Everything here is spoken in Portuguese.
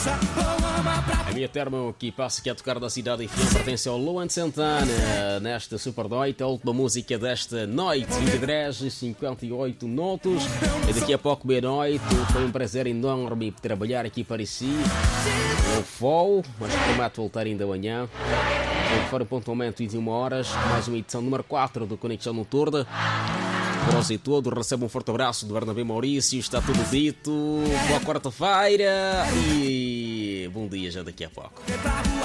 A minha termo que passa aqui a tocar da cidade FM pertence ao Luan Santana nesta Super Noite, a última música desta noite, 23h58 minutos. E daqui a pouco meia-noite. Foi um prazer enorme trabalhar aqui para si. Eu vou, mas prometo voltar ainda amanhã. Fora pontualmente 21 horas, mais uma edição número 4 do Conexão Noturna. Para você todo, recebe um forte abraço do Bernabé Maurício, está tudo dito. Boa quarta-feira e bom dia já daqui a pouco.